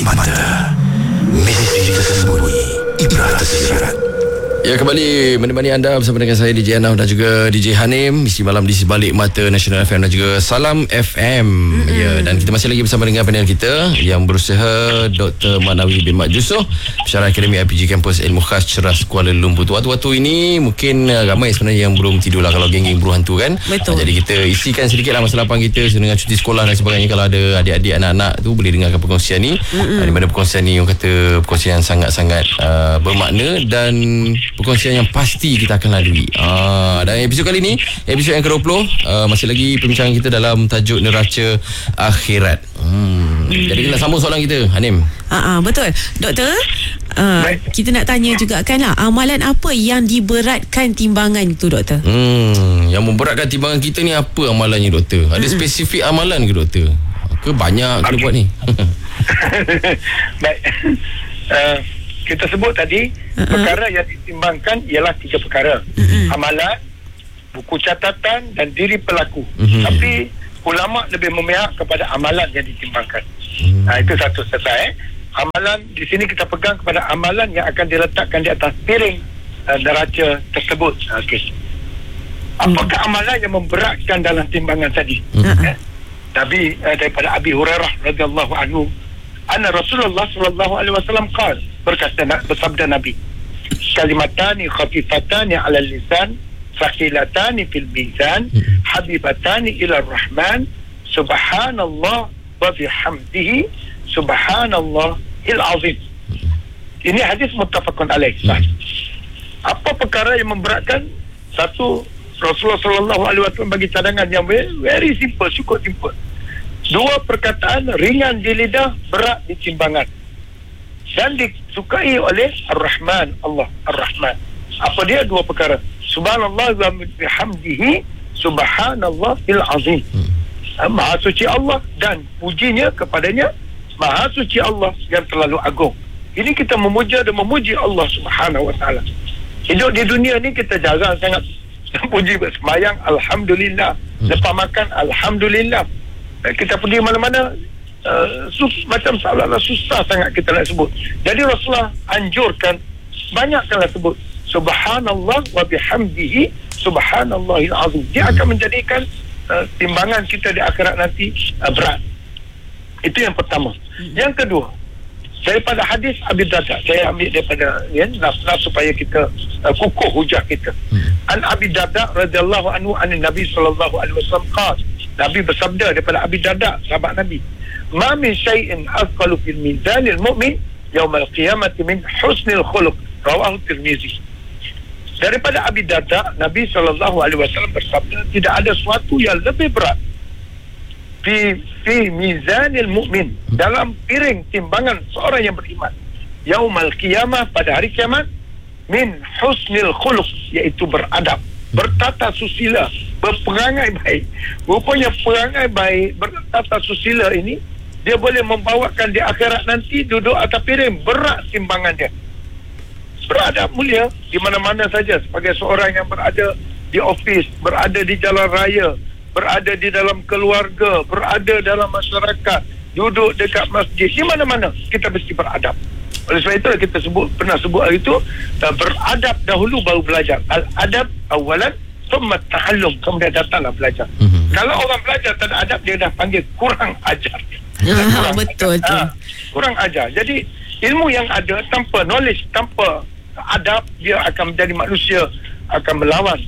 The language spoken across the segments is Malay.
mata, misteri tersembunyi, ibrah tersirat. Ya, kembali menemani anda bersama dengan saya DJ Anam dan juga DJ Hanim misi malam di Sebalik Mata Nasional FM dan juga Salam FM. Ya, dan kita masih lagi bersama dengan panel kita yang berusaha Dr. Manawi bin Mat Yusof, pensyarah Akademi IPG Kampus Ilmu Khas Ceras Kuala Lumpur. Waktu-waktu ini mungkin ramai sebenarnya yang belum tidur lah kalau geng-geng buruh hantu kan. Betul. Jadi kita isikan sedikit lah masa lapang kita dengan cuti sekolah dan sebagainya. Kalau ada adik-adik, anak-anak tu boleh dengarkan perkongsian ni. Di mana perkongsian ni orang kata perkongsian yang sangat-sangat bermakna dan perkongsian yang pasti kita akan lalui. Dan episod kali ni, episod yang ke-20, masih lagi perbincangan kita dalam tajuk neraca akhirat. Jadi kita nak sambung soalan kita, Hanim. Betul. Doktor, kita nak tanya juga kan lah, amalan apa yang diberatkan timbangan tu, Doktor? Yang memberatkan timbangan kita ni apa amalannya, Doktor? Ada spesifik amalan ke, Doktor? Ke banyak kena buat ni? Baik. Kita sebut tadi perkara yang ditimbangkan ialah 3 perkara. Amalan, buku catatan dan diri pelaku. Tapi ulama lebih memihak kepada amalan yang ditimbangkan. Itu satu selesai. Amalan di sini kita pegang kepada amalan yang akan diletakkan di atas piring neraca tersebut. Okey. Apakah amalan yang memberatkan dalam timbangan tadi? Nabi daripada Abi Hurairah radhiyallahu anhu, anna Rasulullah sallallahu alaihi wasallam qala, bersabda Nabi, kalimatani khafifatani 'ala lisan, thaqilatani fil mizan, habibatani ila rahman, subhanallah wa bihamdihi, subhanallahil azim. Ini hadis muttafaqun alaih. Apa perkara yang memberatkan? Satu, Rasulullah sallallahu alaihi wasallam bagi cadangan yang very simple, cukup simple. 2 perkataan ringan di lidah, berat di timbangan dan disukai oleh Ar-Rahman, Allah Ar-Rahman. Apa dia 2 perkara? Subhanallah wa bihamdihi, subhanallahil azim. Maha suci Allah dan pujinya kepadanya, maha suci Allah yang terlalu agung. Ini kita memuja dan memuji Allah Subhanahu wa taala. Hidup di dunia ni kita jarang sangat puji, bersembayang alhamdulillah, lepas makan alhamdulillah. Kita pergi mana-mana macam seolah-olah susah sangat kita nak sebut. Jadi Rasulullah anjurkan banyakkanlah sebut subhanallah wa bihamdihi, subhanallahil azim. Dia akan menjadikan timbangan kita di akhirat nanti berat. Itu yang pertama. Yang kedua, daripada hadis Abi Darda, saya ambil daripada nas supaya kita kukuh hujah kita. An Abi Darda radhiyallahu anhu an Nabi sallallahu alaihi wasallam qala, Nabi bersabda daripada Abi Darda, sahabat Nabi, ma min syai'in asqalu fil mizanil mu'min yaumal qiyamati min husnil khuluq, rawahu Tirmizi. Daripada Abi Darda, Nabi sallallahu alaihi wasallam bersabda, tidak ada sesuatu yang lebih berat fi mizanil mu'min, dalam piring timbangan seorang yang beriman, yaumal qiyamah, pada hari kiamat, min husnil khuluq, iaitu beradab, bertata susila, berperangai baik. Rupanya perangai baik, bertata susila ini, dia boleh membawakan di akhirat nanti duduk atas piring, berat timbangan dia. Beradab mulia di mana-mana saja, sebagai seorang yang berada di ofis, berada di jalan raya, berada di dalam keluarga, berada dalam masyarakat, duduk dekat masjid, di mana-mana kita mesti beradab. Oleh sebab itu kita pernah sebut hari itu, beradab dahulu baru belajar. Al-adab awalan thumma ta'allum, kemudian datanglah belajar. Kalau orang belajar tak ada adab, dia dah panggil kurang ajar. Betul tu. Kurang ajar. Jadi ilmu yang ada tanpa knowledge, tanpa adab, dia akan menjadi manusia akan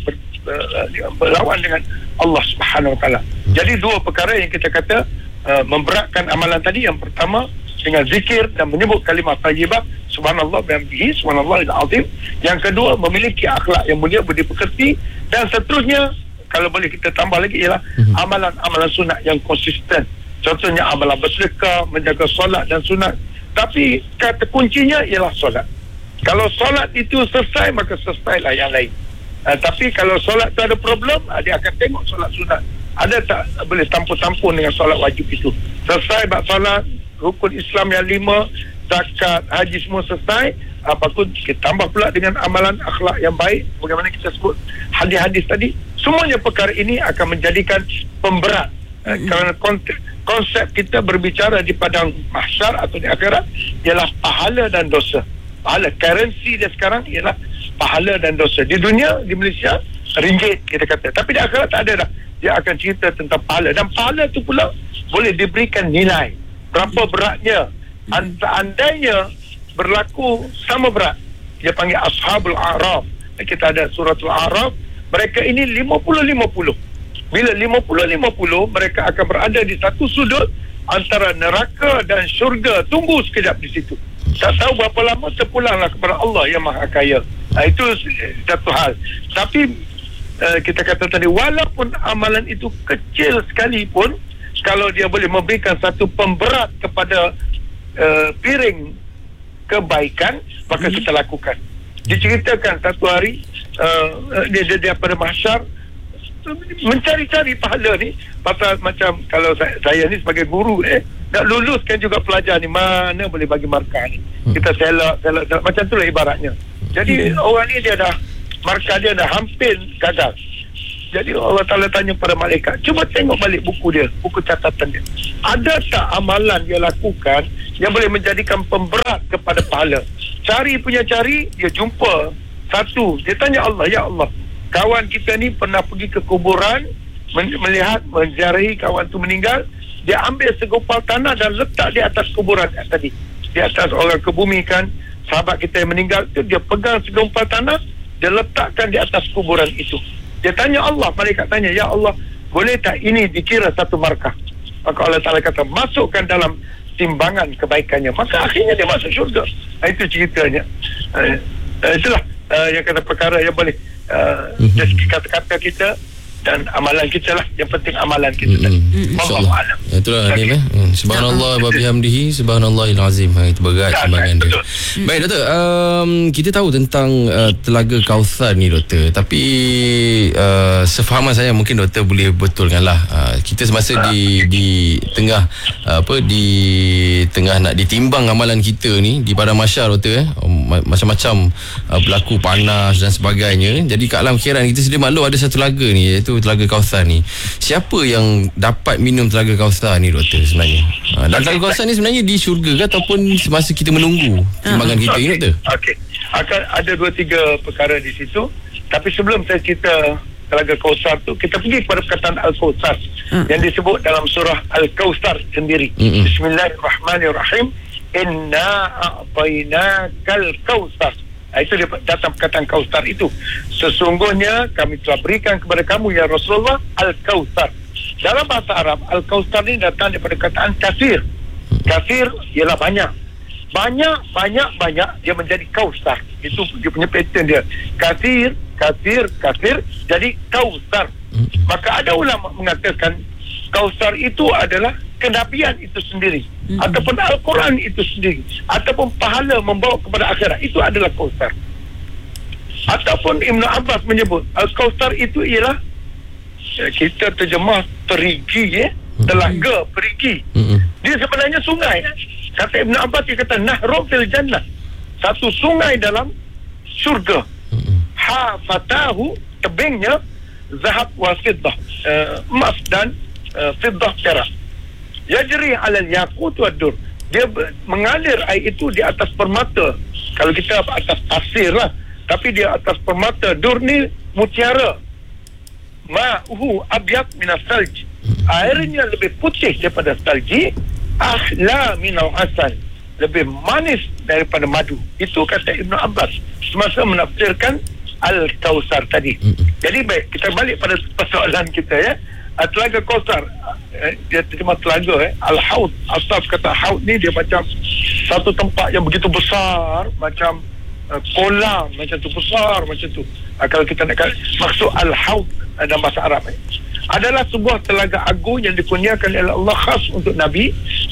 berlawan dengan Allah Subhanahu wa taala. Jadi 2 perkara yang kita kata memberatkan amalan tadi. Yang pertama dengan zikir dan menyebut kalimah thayyibah, subhanallah bihamdihi, subhanallahil azim. Yang kedua memiliki akhlak yang mulia, budi pekerti, dan seterusnya kalau boleh kita tambah lagi ialah amalan-amalan sunat yang konsisten. Contohnya amalan bersedekah, menjaga solat dan sunat. Tapi kata kuncinya ialah solat. Kalau solat itu selesai, maka selesailah yang lain. Tapi kalau solat tu ada problem, dia akan tengok solat sunat ada tak boleh tampun-tampun dengan solat wajib itu. Selesai bab solat, rukun Islam yang 5, zakat, haji semua selesai. Apapun kita tambah pula dengan amalan akhlak yang baik, bagaimana kita sebut hadis-hadis tadi. Semuanya perkara ini akan menjadikan pemberat kerana konsep kita berbicara di padang mahsyar atau di akhirat ialah pahala dan dosa. Pahala, currency dia sekarang ialah pahala dan dosa. Di dunia, di Malaysia, ringgit kita kata. Tapi di akhirat tak ada dah. Dia akan cerita tentang pahala. Dan pahala tu pula boleh diberikan nilai. Berapa beratnya. Andainya berlaku sama berat. Dia panggil Ashabul A'raf. Kita ada suratul A'raf. Mereka ini 50-50. Bila 50-50, mereka akan berada di satu sudut antara neraka dan syurga. Tunggu sekejap di situ. Tak tahu berapa lama terpulanglah kepada Allah yang Maha Kaya. Itu satu hal. Tapi kita kata tadi, walaupun amalan itu kecil sekalipun, kalau dia boleh memberikan satu pemberat kepada piring kebaikan, maka kita lakukan. Diceritakan satu hari dia pada mahsyar mencari-cari pahala ni, pasal macam kalau saya ni sebagai guru nak luluskan juga pelajar ni, mana boleh bagi markah ni, kita selak macam tu lah ibaratnya. Jadi orang ni dia dah markah dia dah hampir gagal. Jadi Allah Ta'ala tanya pada malaikat, cuba tengok balik buku dia, buku catatan dia, ada tak amalan dia lakukan yang boleh menjadikan pemberat kepada pahala. Cari, dia jumpa satu. Dia tanya Allah, ya Allah, kawan kita ni pernah pergi ke kuburan, melihat, menziarahi kawan tu meninggal. Dia ambil segumpal tanah dan letak di atas kuburan tadi. Di atas orang kebumikan sahabat kita yang meninggal tu, dia pegang segumpal tanah, dia letakkan di atas kuburan itu. Dia tanya Allah, malaikat tanya, ya Allah, boleh tak ini dikira satu markah? Maka Allah Ta'ala kata, masukkan dalam timbangan kebaikannya. Maka akhirnya dia masuk syurga. Itu ceritanya. Itulah yang kata perkara yang boleh dari segi kata-kata kita dan amalan kita lah. Yang penting amalan kita tadi. InsyaAllah. Itulah Anim. Subhanallah wa bihamdihi, subhanallahil azim. Itu berat timbangan dia. Baik Doktor, kita tahu tentang Telaga Kauthar ni Doktor, tapi sefahaman saya mungkin Doktor boleh betulkanlah. Kita semasa di tengah di tengah nak ditimbang amalan kita ni di padang mahsyar Doktor, macam-macam berlaku panas dan sebagainya. Jadi kat alam akhirat kita sedia maklum ada satu telaga ni, iaitu Telaga Kauthar ni. Siapa yang dapat minum Telaga Kauthar ni Doktor sebenarnya? Dan Telaga Kauthar ni sebenarnya di syurga ke ataupun semasa kita menunggu timbangan kita ni Doktor? Okey. Akan ada 2-3 perkara di situ. Tapi sebelum saya cerita Telaga Kauthar tu, kita pergi kepada perkataan Al-Kauthar yang disebut dalam surah Al-Kauthar sendiri. Bismillahirrahmanirrahim. Inna a'tainakal kautsar. Itu dia datang perkataan Kautsar itu. Sesungguhnya kami telah berikan kepada kamu ya Rasulullah Al-Kautsar. Dalam bahasa Arab, Al-Kautsar ni datang daripada perkataan kasir. Kasir ialah banyak. Banyak dia menjadi Kautsar. Itu dia punya pattern dia. Kasir jadi Kautsar. Maka ada ulama mengatakan Kautsar itu adalah kenabian itu sendiri, ataupun Al-Quran itu sendiri, ataupun pahala membawa kepada akhirat, itu adalah Kautsar. Ataupun Ibn Abbas menyebut Al-Kautsar itu ialah, kita terjemah perigi, telaga perigi. Dia sebenarnya sungai. Kata Ibn Abbas, dia kata nahrun fil jannah, satu sungai dalam syurga. Hafatahu, tebingnya zahab wa fiddah, emas dan fiddah, perak. Yajri alal yaqut wad dur. Dia mengalir air itu di atas permata. Kalau kita atas pasir lah, tapi dia atas permata. Dur ni mutiara. Ma'uhu abyad minas salj. Airnya lebih putih daripada salji. Ahla minal asal. Lebih manis daripada madu. Itu kata Ibn Abbas semasa menafsirkan Al-Kautsar tadi. Jadi baik, kita balik pada persoalan kita ya. Telaga Kautsar, dia terjemah telaga Al-Haud. Asal kata Haud ni dia macam satu tempat yang begitu besar, macam kolam macam tu, besar macam tu. Kalau kita nak maksud Al-Haud dalam bahasa Arab adalah sebuah telaga agung yang dikurniakan oleh Allah khas untuk Nabi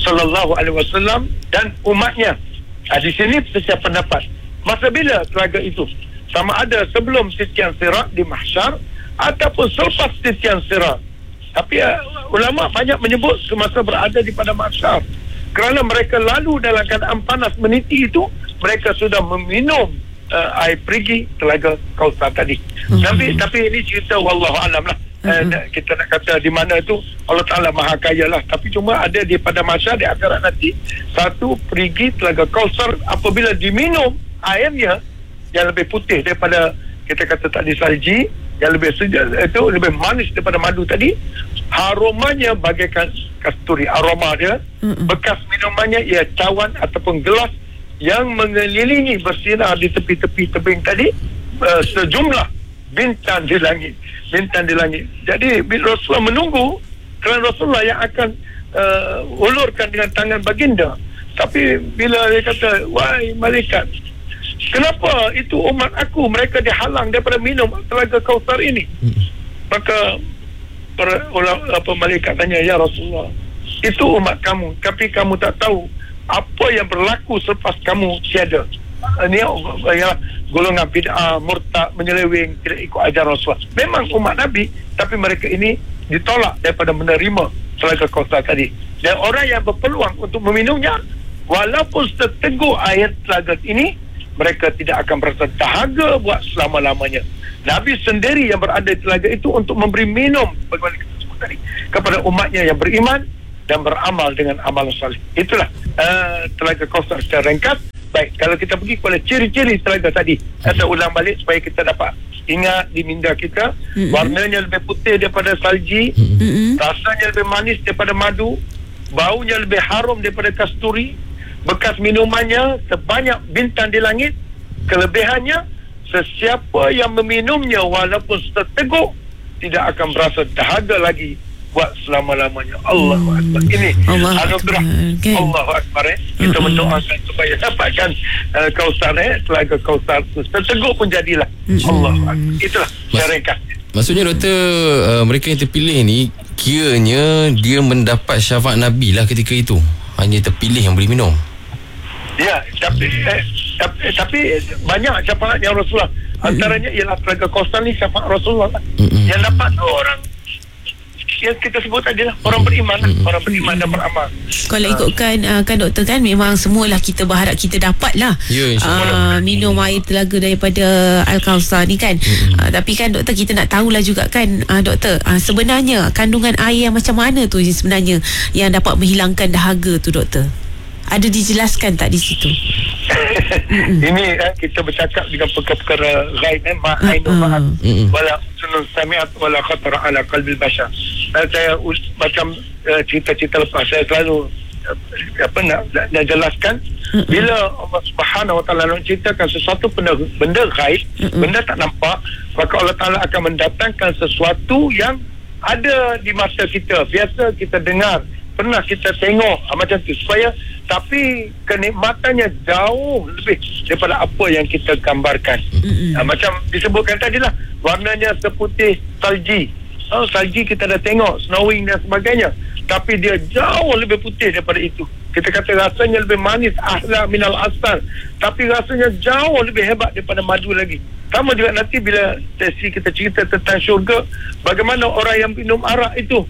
SAW dan umatnya. Di sini setiap pendapat masa bila telaga itu, sama ada sebelum titian sirat di mahsyar ataupun selepas titian sirat. Tapi ulama banyak menyebut semasa berada di padang mahsyar, kerana mereka lalu dalam keadaan panas meniti itu, mereka sudah meminum air perigi Telaga Kautsar tadi. Tapi ini cerita wallahu alam lah. kita nak kata di mana itu Allah Ta'ala maha kaya lah, tapi cuma ada di pada masa di akhirat nanti satu perigi Telaga Kausar apabila diminum airnya yang lebih putih daripada kita kata tadi salji, yang lebih sejuk itu lebih manis daripada madu tadi, aromanya bagaikan kasturi, aroma dia. Bekas minumannya ia cawan ataupun gelas yang mengelilingi bersinar di tepi-tepi tebing tadi sejumlah bintang di langit. Jadi bila Rasulullah menunggu, kerana Rasulullah yang akan ulurkan dengan tangan baginda. Tapi bila dia kata, wahai malaikat, kenapa itu umat aku mereka dihalang daripada minum Telaga Kausar ini? Maka malaikat tanya, ya Rasulullah, itu umat kamu, tapi kamu tak tahu apa yang berlaku selepas kamu tiada. Ini ya golongan bid'ah, murtad, menyeleweng, tidak ikut ajaran Rasulullah. Memang umat Nabi, tapi mereka ini ditolak daripada menerima Telaga Kausar tadi. Dan orang yang berpeluang untuk meminumnya, walaupun seteguk air telaga ini, mereka tidak akan berasa dahaga buat selama-lamanya. Nabi sendiri yang berada di telaga itu untuk memberi minum bagaimana kita sebut tadi kepada umatnya yang beriman dan beramal dengan amal salih. Itulah Telaga Kausar secara ringkas. Baik, kalau kita pergi kepada ciri-ciri telaga tadi, saya ulang balik supaya kita dapat ingat di minda kita. Warnanya lebih putih daripada salji, rasanya lebih manis daripada madu, baunya lebih harum daripada kasturi, bekas minumannya sebanyak bintang di langit. Kelebihannya, sesiapa yang meminumnya walaupun seteguk tidak akan berasa dahaga lagi buat selama-lamanya. Allahu Akbar. Ini anugerah Allahu Akbar. Kita mendoakan supaya dapatkan Kausar, Telaga Kausar itu seteguk pun jadilah. Allahu Akbar. Itulah cara ringkas. Maksudnya doktor, mereka yang terpilih ni kiranya dia mendapat syafaat Nabi lah ketika itu. Hanya terpilih yang boleh minum. Ya, tapi banyak syafaatnya Rasulullah. Antaranya ialah Telaga Kausar ni syafaat Rasulullah lah. Yang dapat tu orang yang kita sebut tadi lah, orang beriman lah, orang beriman dan beramal. Kalau ikutkan kan doktor, kan memang semualah kita berharap kita dapat lah minum air telaga daripada Al-Kausar ni kan. Tapi kan doktor, kita nak tahulah juga kan doktor, sebenarnya kandungan air yang macam mana tu sebenarnya yang dapat menghilangkan dahaga tu doktor? Ada dijelaskan tak di situ? Ini kita bercakap dengan perkara-perkara ghaib, ma'ainu ma'at wala sunun sami'at wala khatara ala qalbil bashar. Saya macam cerita-cerita lepas, saya selalu nak jelaskan, bila Allah Subhanahu Wa Taala menceritakan sesuatu benda ghaib, benda tak nampak, maka Allah Taala akan mendatangkan sesuatu yang ada di mata kita, biasa kita dengar, pernah kita tengok macam tu, supaya tapi kenikmatannya jauh lebih daripada apa yang kita gambarkan. Macam disebutkan tadi lah, warnanya seputih salji. Salji kita dah tengok, snowing dan sebagainya, tapi dia jauh lebih putih daripada itu. Kita kata rasanya lebih manis, ahla minal asal, tapi rasanya jauh lebih hebat daripada madu lagi. Sama juga nanti bila sesi kita cerita tentang syurga, bagaimana orang yang minum arak itu,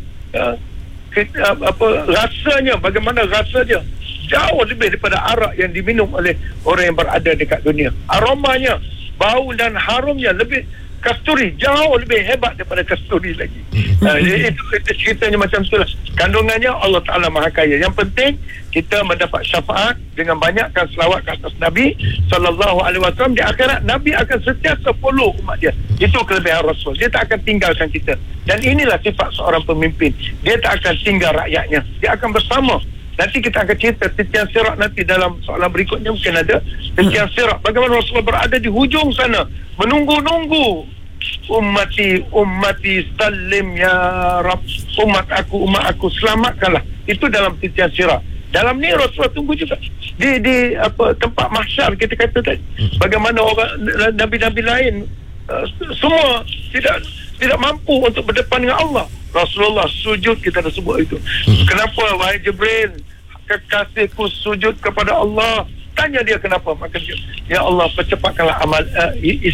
rasanya, bagaimana rasanya jauh lebih daripada arak yang diminum oleh orang yang berada dekat dunia. Aromanya, bau dan harumnya lebih, kasturi jauh lebih hebat daripada kasturi lagi. Itu ceritanya macam itulah. Kandungannya Allah Ta'ala maha kaya. Yang penting kita mendapat syafaat dengan banyakkan selawat ke atas Nabi sallallahu alaihi wasallam. Di akhirat Nabi akan sentiasa follow umat dia. Itu kelebihan Rasul. Dia tak akan tinggalkan kita. Dan inilah sifat seorang pemimpin. Dia tak akan tinggal rakyatnya. Dia akan bersama. Nanti kita akan cerita titian sirat nanti dalam soalan berikutnya, mungkin ada titian sirat. Bagaimana Rasulullah berada di hujung sana menunggu-nunggu, ummati salim ya Rab, umat aku selamatkanlah. Itu dalam titian sirat. Dalam ni Rasulullah tunggu juga di tempat mahsyar kita kata tadi. Bagaimana orang nabi-nabi lain semua tidak mampu untuk berdepan dengan Allah. Rasulullah sujud, kita dah sebut itu. Kenapa wahai Jibril, kekasihku sujud kepada Allah? Tanya dia kenapa, maka dia, ya Allah percepatkanlah amal hisab.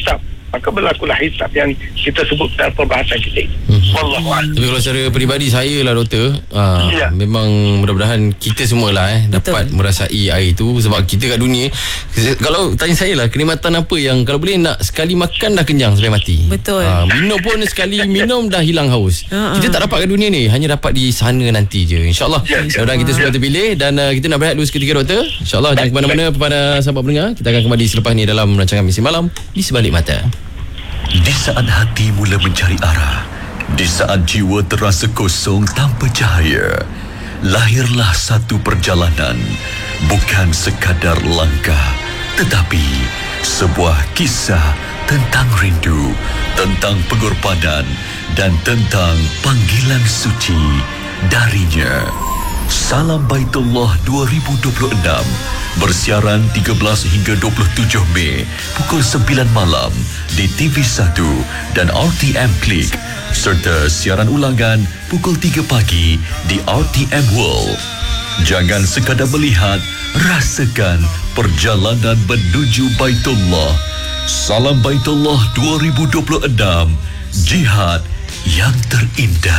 maka berlakulah hisab yang kita sebut dalam perbahasan kita ini. Wallahualam. Tapi kalau secara peribadi saya lah doktor, Ya. memang mudah-mudahan kita semualah dapat merasai air tu, sebab kita kat dunia, kalau tanya saya lah, kenikmatan apa yang kalau boleh nak sekali makan dah kenyang sampai mati. Betul. Minum pun sekali minum dah hilang haus. Kita tak dapat kat dunia ni, hanya dapat di sana nanti je, insyaAllah. Mudah-mudahan kita semua terpilih. Dan kita nak berehat dulu seketika doktor, insyaAllah. Jangan ke mana-mana kepada sahabat pendengar. Kita akan kembali selepas ni dalam rancangan Misi Malam di Sebalik Mata. Di saat hati mula mencari arah, di saat jiwa terasa kosong tanpa cahaya, lahirlah satu perjalanan. Bukan sekadar langkah, tetapi sebuah kisah tentang rindu, tentang pengorbanan, dan tentang panggilan suci darinya. Salam Baitullah 2026 bersiaran 13 hingga 27 Mei pukul 9 malam di TV1 dan RTM Klik, serta siaran ulangan pukul 3 pagi di RTM World. Jangan sekadar melihat, rasakan perjalanan menuju Baitullah. Salam Baitullah 2026, jihad yang terindah.